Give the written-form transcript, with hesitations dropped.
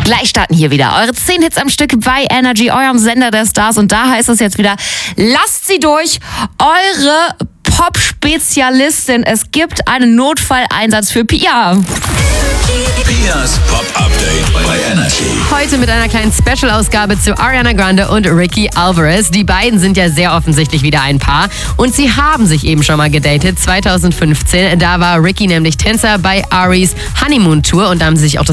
Gleich starten hier wieder eure 10 Hits am Stück bei Energy, eurem Sender der Stars. Und da heißt es jetzt wieder, lasst sie durch, eure Pop-Spezialistin. Es gibt einen Notfalleinsatz für Pia. Pias Pop-Update bei Energy. Heute mit einer kleinen Special-Ausgabe zu Ariana Grande und Ricky Alvarez. Die beiden sind ja sehr offensichtlich wieder ein Paar. Und sie haben sich eben schon mal gedatet, 2015. Da war Ricky nämlich Tänzer bei Aries Honeymoon Tour und da haben sie sich auch das